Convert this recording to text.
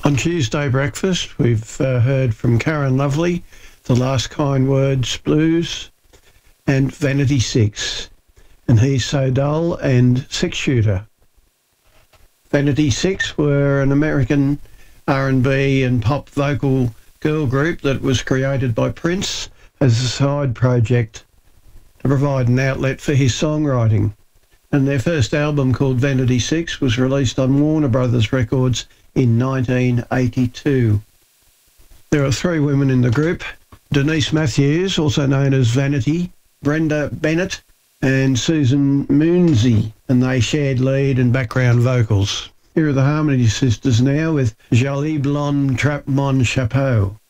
On Tuesday breakfast, we've heard from Karen Lovely, The Last Kind Words Blues, and Vanity Six, and He's So Dull, and Six Shooter. Vanity Six were an American R&B and pop vocal girl group that was created by Prince as a side project to provide an outlet for his songwriting. And their first album, called Vanity Six, was released on Warner Brothers Records in 1982. There are three women in the group: Denise Matthews, also known as Vanity, Brenda Bennett, and Susan Moonsey, and they shared lead and background vocals. Here are the Harmony Sisters now with Jolie Blonde Trappe Mon Chapeau.